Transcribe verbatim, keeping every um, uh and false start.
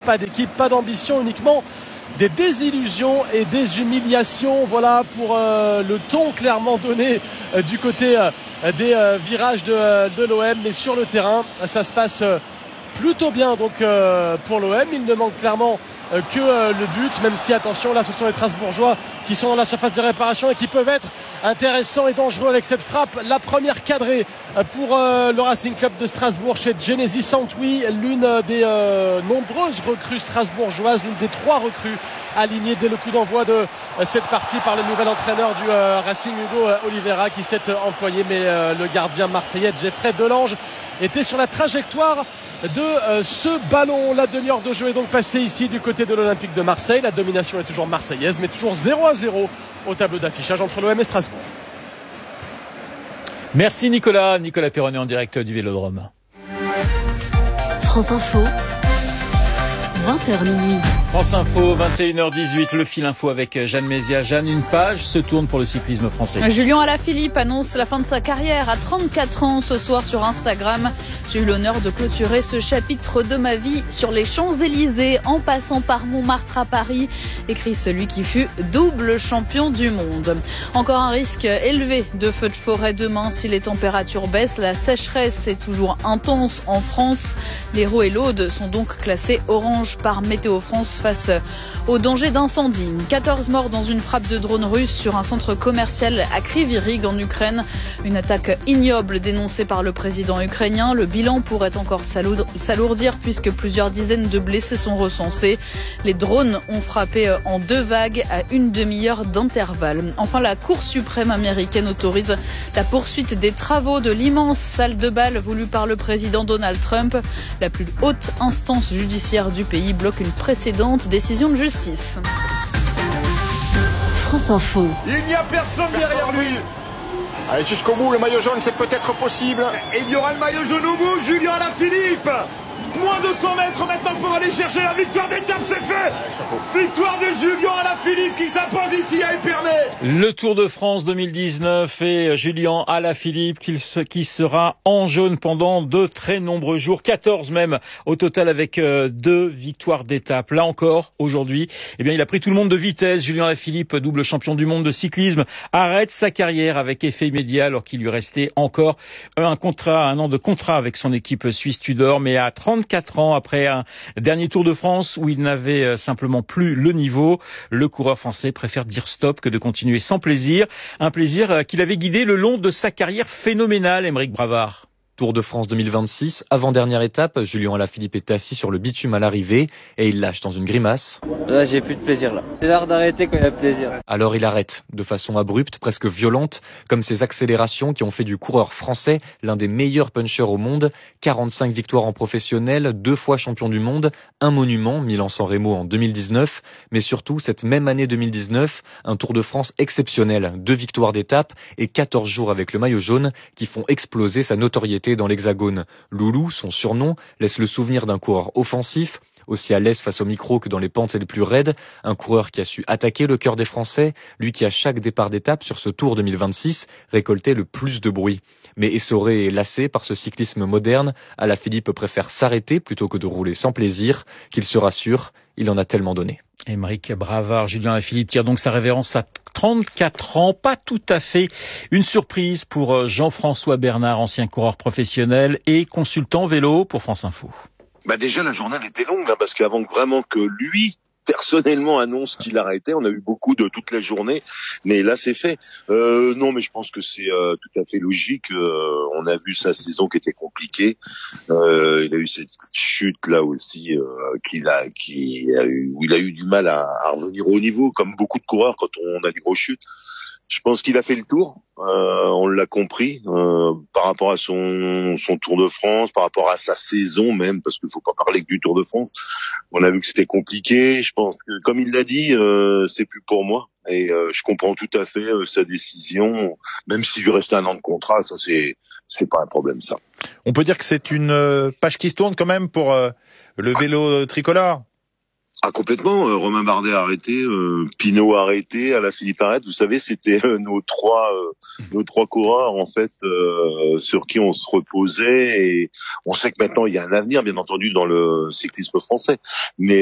pas d'équipe, pas d'ambition, uniquement des désillusions et des humiliations. Voilà pour euh, le ton clairement donné euh, du côté euh, des euh, virages de, euh, de l'O M. Mais sur le terrain, ça se passe euh, plutôt bien donc euh, pour l'O M. Il ne manque clairement euh, que euh, le but, même si attention, là ce sont les Strasbourgeois qui sont dans la surface de réparation et qui peuvent être intéressants et dangereux avec cette frappe. La première cadrée euh, pour euh, le Racing Club de Strasbourg chez Genesis Santoui, l'une des euh, nombreuses recrues strasbourgeoises, l'une des trois recrues alignées dès le coup d'envoi de euh, cette partie par le nouvel entraîneur du euh, Racing, Hugo euh, Oliveira, qui s'est euh, employé, mais euh, le gardien marseillais Geoffrey Delange était sur la trajectoire de euh, ce ballon. La demi-heure de jeu est donc passée ici du côté de l'Olympique de Marseille. La domination est toujours marseillaise, mais toujours zéro à zéro au tableau d'affichage entre l'O M et Strasbourg. Merci Nicolas. Nicolas Perronnet en direct du Vélodrome. France Info, vingt heures minuit. France Info, vingt et une heures dix-huit, le fil info avec Jeanne Mézia. Jeanne, une page se tourne pour le cyclisme français. Julien Alaphilippe annonce la fin de sa carrière à trente-quatre ans ce soir sur Instagram. J'ai eu l'honneur de clôturer ce chapitre de ma vie sur les Champs-Élysées en passant par Montmartre à Paris, écrit celui qui fut double champion du monde. Encore un risque élevé de feux de forêt demain si les températures baissent. La sécheresse est toujours intense en France. L'Hérault et l'Aude sont donc classés orange par Météo France face au danger d'incendie. quatorze morts dans une frappe de drone russe sur un centre commercial à Kryvyi Rih en Ukraine. Une attaque ignoble dénoncée par le président ukrainien. Le bilan pourrait encore s'alourdir puisque plusieurs dizaines de blessés sont recensés. Les drones ont frappé en deux vagues à une demi-heure d'intervalle. Enfin, la Cour suprême américaine autorise la poursuite des travaux de l'immense salle de bal voulue par le président Donald Trump. La plus haute instance judiciaire du pays bloque une précédente décision de justice. France Info. Il n'y a personne derrière lui. Allez jusqu'au bout, le maillot jaune, c'est peut-être possible. Et il y aura le maillot jaune au bout, Julien Alaphilippe. Moins de cent mètres maintenant pour aller chercher la victoire d'étape, c'est fait. Victoire de Julien Alaphilippe qui s'impose ici à Épernay. Le Tour de France deux mille dix-neuf et Julien Alaphilippe qui sera en jaune pendant de très nombreux jours, quatorze même au total, avec deux victoires d'étape. Là encore, aujourd'hui, eh bien, il a pris tout le monde de vitesse. Julien Alaphilippe, double champion du monde de cyclisme, arrête sa carrière avec effet immédiat alors qu'il lui restait encore un contrat, un an de contrat avec son équipe suisse Tudor, mais à trente-quatre ans, après un dernier Tour de France où il n'avait simplement plus le niveau, le coureur français préfère dire stop que de continuer sans plaisir. Un plaisir qu'il avait guidé le long de sa carrière phénoménale, Aymeric Bravard. Tour de France deux mille vingt-six, avant-dernière étape, Julien Alaphilippe est assis sur le bitume à l'arrivée et il lâche dans une grimace. Là, j'ai plus de plaisir là. C'est l'art d'arrêter quand il y a plaisir. Alors il arrête, de façon abrupte, presque violente, comme ces accélérations qui ont fait du coureur français l'un des meilleurs punchers au monde. quarante-cinq victoires en professionnel, deux fois champion du monde, un monument, Milan-San Remo en deux mille dix-neuf, mais surtout cette même année deux mille dix-neuf, un Tour de France exceptionnel, deux victoires d'étape et quatorze jours avec le maillot jaune qui font exploser sa notoriété dans l'Hexagone. Loulou, son surnom, laisse le souvenir d'un coureur offensif, aussi à l'aise face au micro que dans les pentes les plus raides, un coureur qui a su attaquer le cœur des Français, lui qui à chaque départ d'étape sur ce Tour deux mille vingt-six récoltait le plus de bruit. Mais essoré et lassé par ce cyclisme moderne, Alaphilippe préfère s'arrêter plutôt que de rouler sans plaisir, qu'il se rassure, il en a tellement donné. Aymeric Bravard, Julien Alaphilippe tire donc sa révérence à trente-quatre ans, pas tout à fait une surprise pour Jean-François Bernard, ancien coureur professionnel et consultant vélo pour France Info. Bah déjà la journée elle était longue hein, parce qu'avant vraiment que lui personnellement annonce qu'il arrêtait, on a eu beaucoup de toute la journée, mais là c'est fait. Euh, non, mais je pense que c'est euh, tout à fait logique. Euh, on a vu sa saison qui était compliquée. Euh, il a eu cette chute là aussi euh, qu'il a, qui a eu, où il a eu du mal à, à revenir au niveau, comme beaucoup de coureurs quand on a des grosses chutes. Je pense qu'il a fait le tour, euh, on l'a compris, euh, par rapport à son son Tour de France, par rapport à sa saison même, parce qu'il faut pas parler que du Tour de France. On a vu que c'était compliqué. Je pense que, comme il l'a dit, euh, c'est plus pour moi. Et euh, je comprends tout à fait euh, sa décision, même s'il lui restait un an de contrat, ça c'est c'est pas un problème ça. On peut dire que c'est une euh, page qui se tourne quand même pour euh, le vélo tricolore. Ah complètement, euh, Romain Bardet a arrêté, euh, Pinot a arrêté, Alaphilippe arrête. Vous savez, c'était euh, nos trois euh, nos trois coureurs en fait euh, sur qui on se reposait et on sait que maintenant il y a un avenir bien entendu dans le cyclisme français. Mais